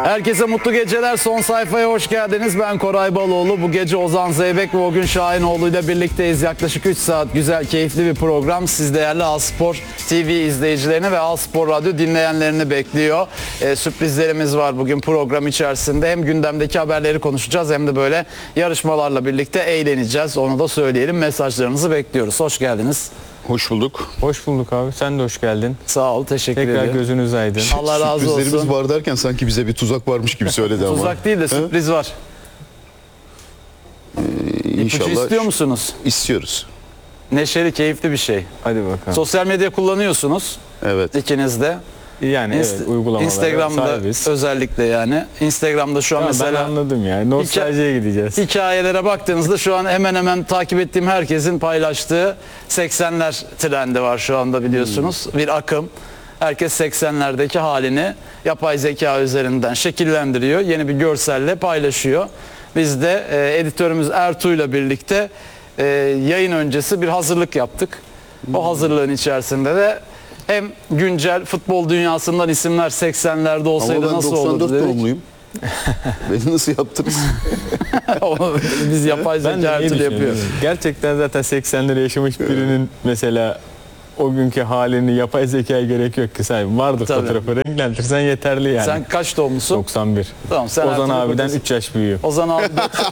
Herkese mutlu geceler. Son sayfaya hoş geldiniz. Ben Koray Baloğlu. Bu gece Ozan Zeybek ve Ogün Şahinoğlu ile birlikteyiz. Yaklaşık 3 saat güzel, keyifli bir program. Siz değerli Alspor TV izleyicilerini ve Alspor Radyo dinleyenlerini bekliyor. Sürprizlerimiz var bugün program içerisinde. Hem gündemdeki haberleri konuşacağız hem de böyle yarışmalarla birlikte eğleneceğiz. Onu da söyleyelim. Mesajlarınızı bekliyoruz. Hoş geldiniz. Hoş bulduk. Hoş bulduk abi. Sen de hoş geldin. Sağ ol. Teşekkür ederim. Tekrar gözünüz aydın. Allah razı olsun. Sürprizlerimiz var derken sanki bize bir tuzak varmış gibi söyledi ama. Tuzak değil de sürpriz var. İpucu İnşallah istiyor musunuz? İstiyoruz. Neşeli, keyifli bir şey. Hadi bakalım. Sosyal medya kullanıyorsunuz Evet. ikiniz de. Yani evet, uygulamalara Instagram'da sahibiz. özellikle yani. Instagram'da şu an Tamam, mesela ben anladım yani. Nostaljiye gideceğiz. hikayelere baktığınızda şu an hemen hemen takip ettiğim herkesin paylaştığı 80'ler trendi var şu anda biliyorsunuz. Bir akım. Herkes 80'lerdeki halini yapay zeka üzerinden şekillendiriyor. Yeni bir görselle paylaşıyor. Biz de editörümüz Ertuğ'yla birlikte yayın öncesi bir hazırlık yaptık. O hazırlığın içerisinde de hem güncel futbol dünyasından isimler 80'lerde olsaydı Ama ben nasıl 94 olurdu dedik. doğumluyum. Beni nasıl yaptınız? Biz yapay Ben zeka de her iyi türlü düşünüyorum. yapıyor. Gerçekten zaten 80'leri yaşamış birinin mesela o günkü halini yapay zekaya gerek yok ki sahibi. Vardır Tabii. fotoğrafı, renklendirsen yeterli yani. Sen kaç doğumlusun? 91. Tamam, sen her Ozan türlü abiden kocarsın. 3 yaş büyüğüm. Ozan abi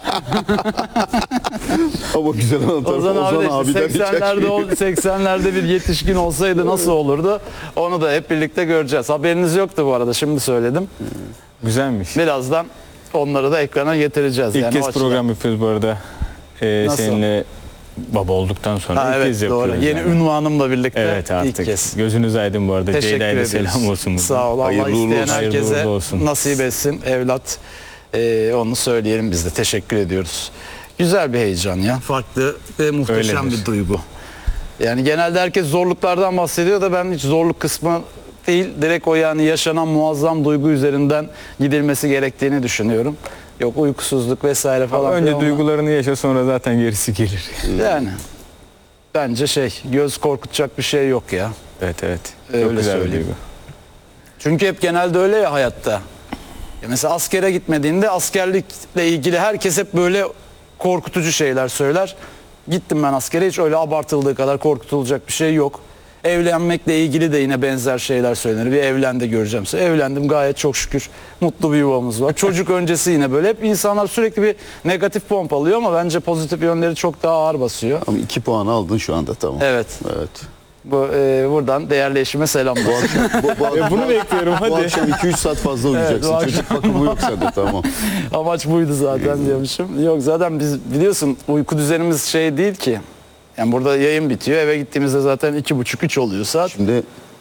Ama güzel olan tarafı Ozan abi de abiden hiç 80'lerde bir yetişkin olsaydı nasıl olurdu? Onu da hep birlikte göreceğiz. Haberiniz yoktu bu arada. Şimdi söyledim. Güzelmiş. Birazdan onları da ekrana getireceğiz. İlk yani kez o açıdan. program yapıyoruz bu arada. Nasıl? Seninle baba olduktan sonra Ha, ilk evet kez doğru. yapıyoruz. Yeni yani. ünvanımla birlikte Evet artık. ilk kez. Gözünüz aydın bu arada. Teşekkür Ceyda'ya da ederiz. selam olsun. buradan. Sağ ol. Allah Hayırlı uğurlu isteyen olsun. Hayırlı herkese uğurlu olsun. nasip etsin evlat. Onu söyleyelim biz de. Teşekkür ediyoruz. Güzel bir heyecan ya. Farklı ve muhteşem Öyledir. bir duygu. Yani genelde herkes zorluklardan bahsediyor da ben hiç zorluk kısmı değil, direkt o yani yaşanan muazzam duygu üzerinden gidilmesi gerektiğini düşünüyorum. Yok uykusuzluk vesaire falan. Önce filan, duygularını yaşa, sonra zaten gerisi gelir. yani bence göz korkutacak bir şey yok ya. Evet. Öyle Çok güzel bir söyleyeyim. duygu. Çünkü hep genelde öyle ya hayatta. Ya mesela askere gitmediğinde askerlikle ilgili herkes hep böyle korkutucu şeyler söyler. Gittim ben askere, hiç öyle abartıldığı kadar korkutulacak bir şey yok. Evlenmekle ilgili de yine benzer şeyler söylenir. Bir evlendi göreceğim. Evlendim gayet çok şükür. Mutlu bir yuvamız var. Çocuk öncesi yine böyle. Hep insanlar sürekli bir negatif pompalıyor ama bence pozitif yönleri çok daha ağır basıyor. Ama 2 puan aldın şu anda, tamam. Evet. Evet. Buradan değerli eşime selamlar. Bu akşam, Bunu bekliyorum bu hadi. akşam 2-3 saat fazla uyuyacaksın. bu Çocuk bakımı yok sende, tamam. Amaç buydu zaten diyormuşum. Yok zaten biz biliyorsun uyku düzenimiz şey değil ki. Yani burada yayın bitiyor. Eve gittiğimizde zaten 2.30-3 oluyor saat. Şimdi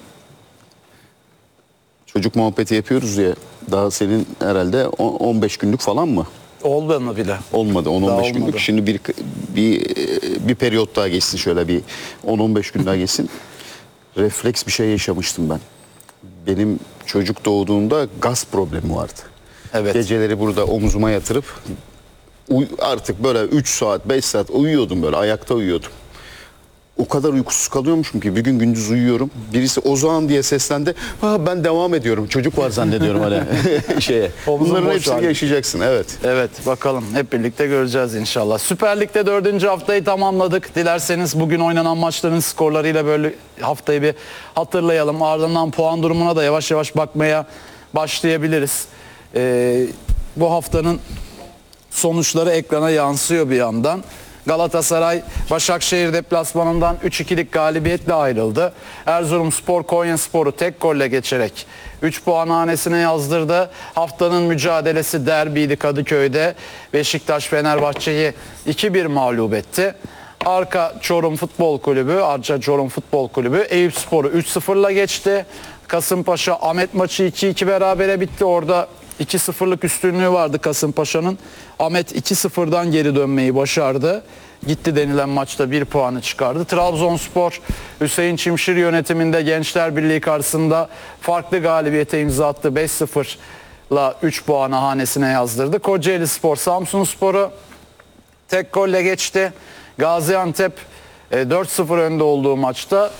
çocuk muhabbeti yapıyoruz ya, daha senin herhalde 15 günlük falan mı? Oldu mu bile? Olmadı, 10-15 olmadı. günlük. Şimdi bir periyot daha geçsin, şöyle bir 10-15 gün daha geçsin. Refleks bir şey yaşamıştım ben. Benim çocuk doğduğunda gaz problemi vardı. Evet. Geceleri burada omzuma yatırıp artık böyle 3 saat 5 saat uyuyordum, böyle ayakta uyuyordum. O kadar uykusuz kalıyormuşum ki bir gün gündüz uyuyorum. Birisi Ozan diye seslendi. Ha, ben devam ediyorum. Çocuk var zannediyorum hani şeye. Omzum Bunların boş hepsini hali. yaşayacaksın, evet. Evet bakalım hep birlikte göreceğiz inşallah. Süper Lig'de 4. haftayı tamamladık. Dilerseniz bugün oynanan maçların skorlarıyla böyle haftayı bir hatırlayalım. Ardından puan durumuna da yavaş yavaş bakmaya başlayabiliriz. Bu haftanın sonuçları ekrana yansıyor bir yandan. Galatasaray Başakşehir deplasmanından 3-2'lik galibiyetle ayrıldı. Erzurumspor Konyaspor'u tek golle geçerek 3 puan hanesine yazdırdı. Haftanın mücadelesi derbiydi Kadıköy'de. Beşiktaş Fenerbahçe'yi 2-1 mağlup etti. Arka Çorum Futbol Kulübü Eyüpspor'u 3-0'la geçti. Kasımpaşa Ahmet maçı 2-2 berabere bitti. Orada 2-0'lık üstünlüğü vardı Kasımpaşa'nın. Ahmet 2-0'dan geri dönmeyi başardı. Gitti denilen maçta 1 puanı çıkardı. Trabzonspor Hüseyin Çimşir yönetiminde Gençler Birliği karşısında farklı galibiyete imza attı. 5-0'la 3 puanı hanesine yazdırdı. Kocaelispor Samsunspor'u tek golle geçti. Gaziantep 4-0 önde olduğu maçta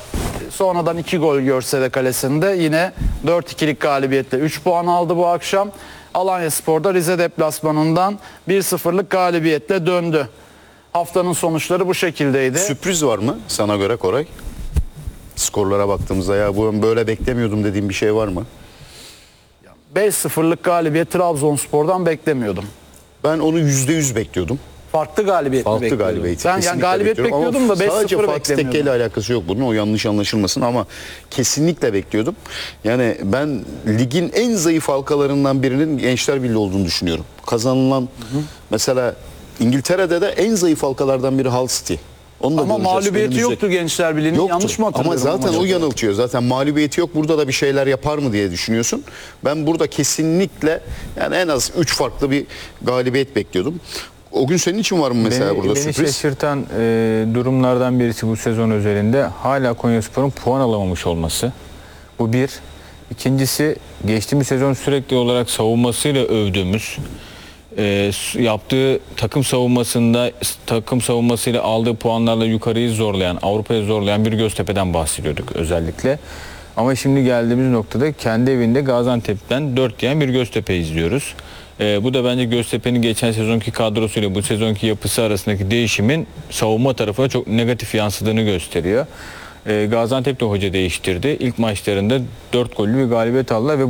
sonradan 2 gol görse de kalesinde yine 4-2'lik galibiyetle 3 puan aldı bu akşam. Alanyaspor'da Rize deplasmanından 1-0'lık galibiyetle döndü. Haftanın sonuçları bu şekildeydi. Sürpriz var mı sana göre Koray? Skorlara baktığımızda ya bu böyle beklemiyordum dediğim bir şey var mı? 5-0'lık galibiyet Trabzonspor'dan beklemiyordum. Ben onu %100 bekliyordum. Farklı galibiyet Farklı bekliyordum. galibiyeti. Ben yani kesinlikle galibiyet bekliyorum. bekliyordum da Ama 5-0 sadece Fatih Tekke ile beklemiyordum. alakası yok bunun. O yanlış anlaşılmasın ama kesinlikle bekliyordum. Yani ben ligin en zayıf halkalarından birinin Gençler Birliği olduğunu düşünüyorum. Kazanılan mesela İngiltere'de de en zayıf halkalardan biri Hull City. Onu da Ama göreceğiz mağlubiyeti önümüzde. yoktu Gençler Birliği'nin. Yoktu. Yanlış mı hatırlıyorum? Ama zaten maçı? o yanıltıyor. Zaten mağlubiyeti yok. Burada da bir şeyler yapar mı diye düşünüyorsun. Ben burada kesinlikle yani en az 3 farklı bir galibiyet bekliyordum. O gün senin için var mı mesela burada beni sürpriz? şaşırtan durumlardan birisi bu sezon özelinde hala Konyaspor'un puan alamamış olması. Bu bir. İkincisi geçtiğimiz sezon sürekli olarak savunmasıyla övdüğümüz yaptığı takım savunmasıyla aldığı puanlarla yukarıyı zorlayan, Avrupa'yı zorlayan bir Göztepe'den bahsediyorduk özellikle. Ama şimdi geldiğimiz noktada kendi evinde Gaziantep'ten 4 yiyen bir Göztepe izliyoruz. Bu da bence Göztepe'nin geçen sezonki kadrosuyla bu sezonki yapısı arasındaki değişimin savunma tarafına çok negatif yansıdığını gösteriyor. Gaziantep de hoca değiştirdi. İlk maçlarında 4 gollü bir galibiyet aldılar ve